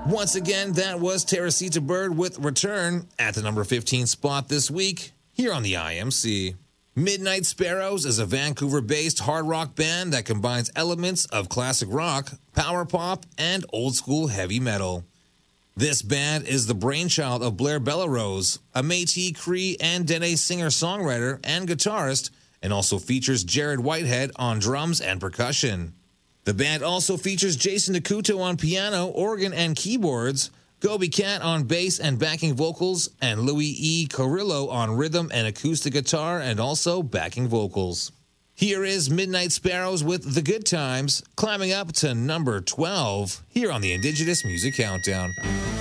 Once again, that was Teresita Bird with Return at the number 15 spot this week here on the IMC. Midnight Sparrows is a Vancouver-based hard rock band that combines elements of classic rock, power pop, and old-school heavy metal. This band is the brainchild of Blair Bellerose, a Métis, Cree, and Dene singer-songwriter and guitarist, and also features Jared Whitehead on drums and percussion. The band also features Jason Nakuto on piano, organ, and keyboards, Gobi Cat on bass and backing vocals, and Louis E. Carrillo on rhythm and acoustic guitar and also backing vocals. Here is Midnight Sparrows with The Good Times, climbing up to number 12 here on the Indigenous Music Countdown.